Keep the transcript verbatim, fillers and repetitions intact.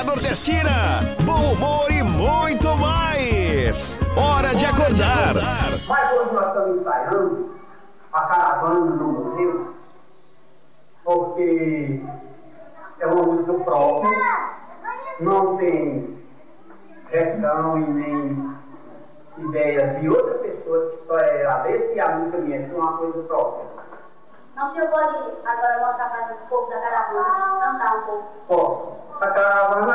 nordestina, bom humor e muito mais. Hora de acordar. Mas hoje nós estamos ensaiando a caravana do museu, porque é uma música própria, não tem gestão e nem ideias de outra pessoa, que só é a letra e a música minha, é uma coisa própria. Não, o senhor pode agora mostrar para o povo da caravana, cantar um pouco? Posso. A caravana